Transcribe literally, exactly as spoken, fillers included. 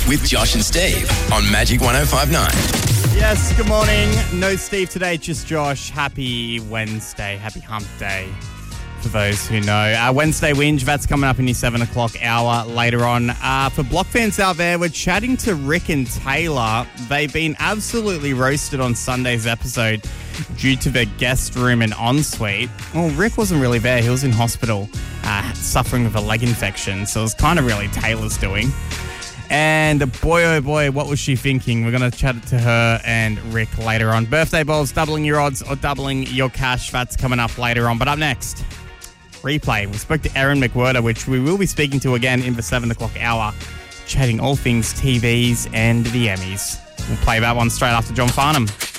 with Josh and Steve on Magic one oh five point nine. Yes, good morning. No Steve today, just Josh. Happy Wednesday. Happy hump day for those who know. Uh, Wednesday Whinge, that's coming up in your seven o'clock hour later on. Uh, for Block fans out there, we're chatting to Rick and Taylor. They've been absolutely roasted on Sunday's episode due to their guest room and ensuite. Well, Rick wasn't really there. He was in hospital uh, suffering with a leg infection, so it was kind of really Taylor's doing. And boy, oh boy, what was she thinking? We're going to chat to her and Rick later on. Birthday balls, doubling your odds or doubling your cash. That's coming up later on. But up next, replay. We spoke to Erin McWhirter, which we will be speaking to again in the seven o'clock hour, chatting all things T Vs and the Emmys. We'll play that one straight after John Farnham.